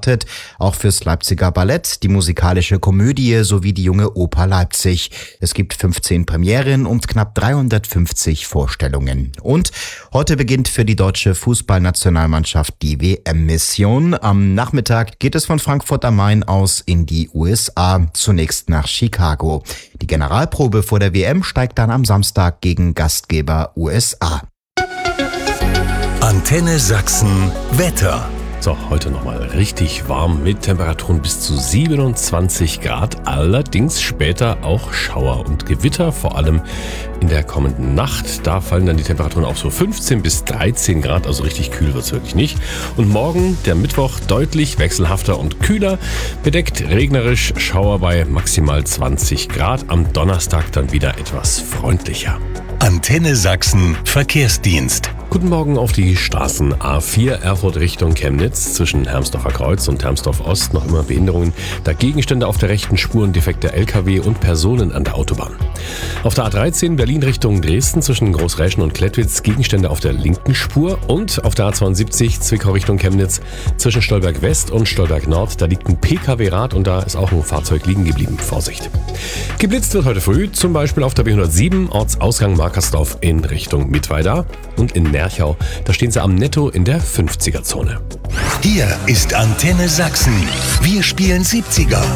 startet, auch fürs Leipziger Ballett, die musikalische Komödie sowie die Junge Oper Leipzig. Es gibt 15 Premieren und knapp 350 Vorstellungen. Und heute beginnt für die deutsche Fußballnationalmannschaft die WM-Mission. Am Nachmittag geht es von Frankfurt am Main aus in die USA, zunächst nach Chicago. Die Generalprobe vor der WM steigt dann am Samstag gegen Gastgeber USA. Antenne Sachsen Wetter. So, heute nochmal richtig warm mit Temperaturen bis zu 27 Grad. Allerdings später auch Schauer und Gewitter, vor allem in der kommenden Nacht. Da fallen dann die Temperaturen auf so 15 bis 13 Grad, also richtig kühl wird es wirklich nicht. Und morgen, der Mittwoch, deutlich wechselhafter und kühler. Bedeckt, regnerisch, Schauer bei maximal 20 Grad. Am Donnerstag dann wieder etwas freundlicher. Antenne Sachsen Verkehrsdienst. Guten Morgen auf die Straßen. A4 Erfurt Richtung Chemnitz zwischen Hermsdorfer Kreuz und Hermsdorf Ost noch immer Behinderungen. Da Gegenstände auf der rechten Spur, ein defekter LKW und Personen an der Autobahn. Auf der A13 Berlin Richtung Dresden zwischen Großräschen und Klettwitz Gegenstände auf der linken Spur. Und auf der A72 Zwickau Richtung Chemnitz zwischen Stolberg West und Stolberg Nord. Da liegt ein PKW-Rad und da ist auch ein Fahrzeug liegen geblieben. Vorsicht. Geblitzt wird heute früh, zum Beispiel auf der B107 Ortsausgang Markersdorf in Richtung Mittweida und in Nerchau. Da stehen sie am Netto in der 50er-Zone. Hier ist Antenne Sachsen. Wir spielen 70er.